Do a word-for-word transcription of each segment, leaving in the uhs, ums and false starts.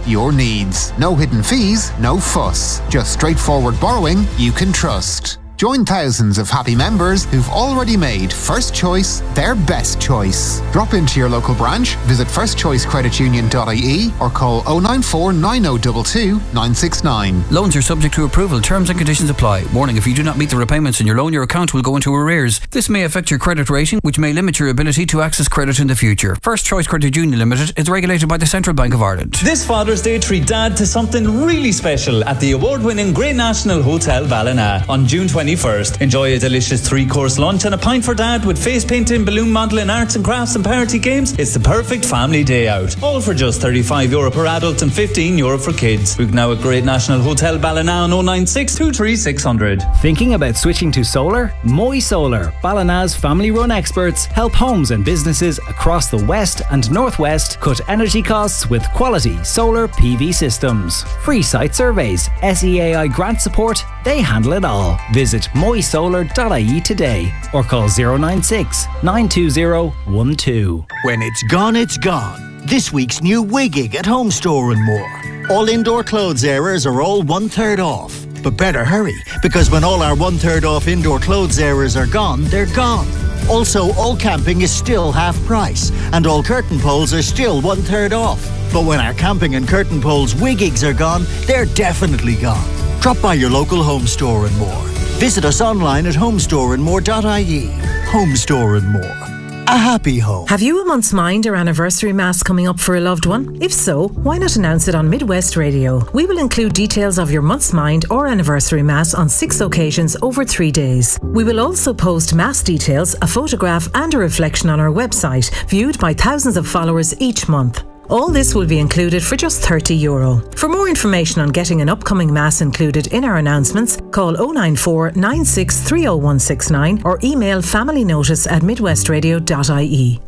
your needs. No hidden fees, no fuss. Just straightforward borrowing you can trust. Join thousands of happy members who've already made First Choice their best choice. Drop into your local branch, visit first choice credit union dot I E or call oh nine four nine oh two two nine six nine. Loans are subject to approval. Terms and conditions apply. Warning, if you do not meet the repayments in your loan, your account will go into arrears. This may affect your credit rating, which may limit your ability to access credit in the future. First Choice Credit Union Limited is regulated by the Central Bank of Ireland. This Father's Day, treat Dad to something really special at the award-winning Grey National Hotel Ballina on June twenty-first. Enjoy a delicious three-course lunch and a pint for Dad with face painting, balloon modelling, arts and crafts and party games. It's the perfect family day out. All for just thirty-five euro per adult and fifteen euro for kids. Book now at Great National Hotel Ballina on oh nine six two three six zero zero. Thinking about switching to solar? Moy Solar, Ballina's family-run experts, help homes and businesses across the west and northwest cut energy costs with quality solar P V systems. Free site surveys, S E A I grant support, they handle it all. Visit moy solar dot I E today or call oh nine six nine two zero one two. When it's gone, it's gone. This week's new Wiggig at Home Store and More. All indoor clothes errors are all one third off. But better hurry, because when all our one third off indoor clothes errors are gone, they're gone. Also, all camping is still half price, and all curtain poles are still one third off. But when our camping and curtain poles Wiggigs are gone, they're definitely gone. Drop by your local Home Store and More. Visit us online at home store and more dot I E. Home Store and More. A happy home. Have you a month's mind or anniversary mass coming up for a loved one? If so, why not announce it on Midwest Radio? We will include details of your month's mind or anniversary mass on six occasions over three days. We will also post mass details, a photograph and a reflection on our website, viewed by thousands of followers each month. All this will be included for just thirty euro. For more information on getting an upcoming mass included in our announcements, call oh nine four nine six three oh one six nine or email familynotice at midwest radio dot I E.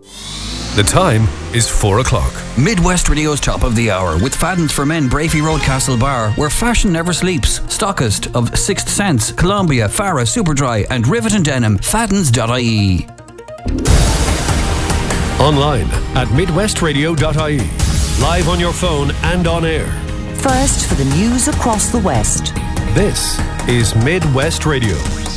The time is four o'clock. Midwest Radio's top of the hour with Fadden's for Men, Brafey Road, Castle Bar, where fashion never sleeps. Stockist of Sixth Sense, Columbia, Farah, Superdry and Rivet and Denim. Faddens dot I E. Online at midwest radio dot I E. Live on your phone and on air. First for the news across the West. This is Midwest Radio.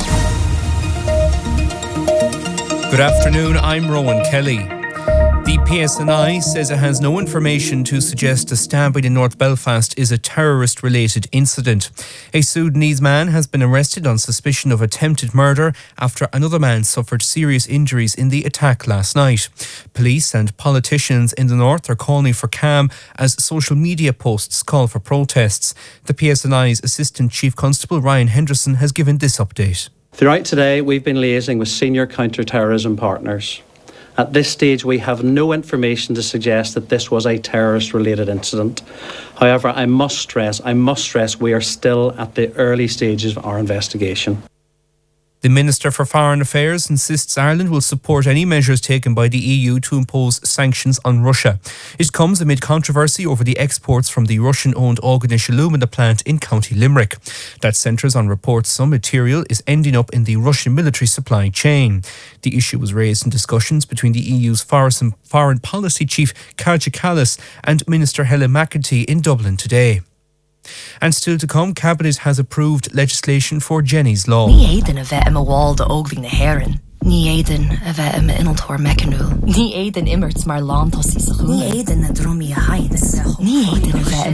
Good afternoon, I'm Rowan Kelly. The P S N I says it has no information to suggest a stabbing in North Belfast is a terrorist-related incident. A Sudanese man has been arrested on suspicion of attempted murder after another man suffered serious injuries in the attack last night. Police and politicians in the north are calling for calm as social media posts call for protests. The P S N I's Assistant Chief Constable Ryan Henderson has given this update. Throughout today, we've been liaising with senior counter-terrorism partners. At this stage, we have no information to suggest that this was a terrorist-related incident. However, I must stress, I must stress, we are still at the early stages of our investigation. The Minister for Foreign Affairs insists Ireland will support any measures taken by the E U to impose sanctions on Russia. It comes amid controversy over the exports from the Russian-owned Aughinish alumina plant in County Limerick. That centres on reports some material is ending up in the Russian military supply chain. The issue was raised in discussions between the E U's Foreign Policy Chief Kaja Kallas and Minister Helen McEntee in Dublin today. And still to come, Cabinet has approved legislation for Jenny's Law. Ní éidir a bheith im a bháil de ógmhí na hÉireann. Ní éidir a bheith im a inaltóir mecanúil. Ní éidir immerts mar lán tosí sa chúna. Ní éidir na dromí a hains. Ní éidir a bheith